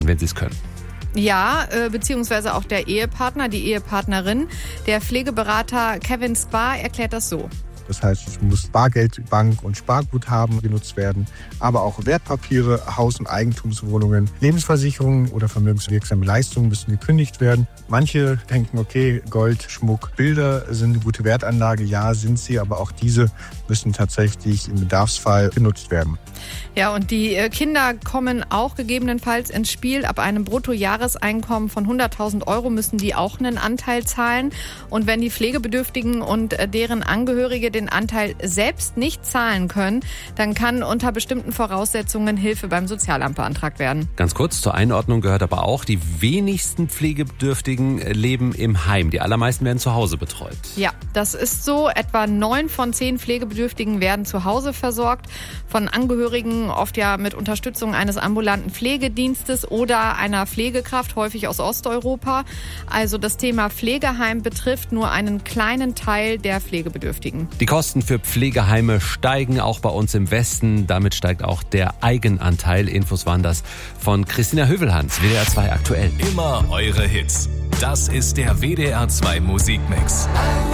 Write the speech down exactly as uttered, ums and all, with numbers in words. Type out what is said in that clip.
wenn sie es können. Ja, äh, beziehungsweise auch der Ehepartner, die Ehepartnerin. Der Pflegeberater Kevin Spar erklärt das so. Das heißt, es muss Bargeld, Bank- und Sparguthaben genutzt werden, aber auch Wertpapiere, Haus- und Eigentumswohnungen, Lebensversicherungen oder vermögenswirksame Leistungen müssen gekündigt werden. Manche denken, okay, Gold, Schmuck, Bilder sind eine gute Wertanlage. Ja, sind sie, aber auch diese müssen tatsächlich im Bedarfsfall genutzt werden. Ja, und die Kinder kommen auch gegebenenfalls ins Spiel. Ab einem Bruttojahreseinkommen von hunderttausend Euro müssen die auch einen Anteil zahlen. Und wenn die Pflegebedürftigen und deren Angehörige den Anteil selbst nicht zahlen können, dann kann unter bestimmten Voraussetzungen Hilfe beim Sozialamt beantragt werden. Ganz kurz zur Einordnung gehört aber auch, die wenigsten Pflegebedürftigen leben im Heim. Die allermeisten werden zu Hause betreut. Ja, das ist so. Etwa neun von zehn Pflegebedürftigen werden zu Hause versorgt. Von Angehörigen, oft ja mit Unterstützung eines ambulanten Pflegedienstes oder einer Pflegekraft, häufig aus Osteuropa. Also das Thema Pflegeheim betrifft nur einen kleinen Teil der Pflegebedürftigen. Die Kosten für Pflegeheime steigen auch bei uns im Westen. Damit steigt auch der Eigenanteil. Infos waren das von Christina Hövelhans, W D R zwei aktuell. Immer eure Hits. Das ist der W D R zwei Musikmix.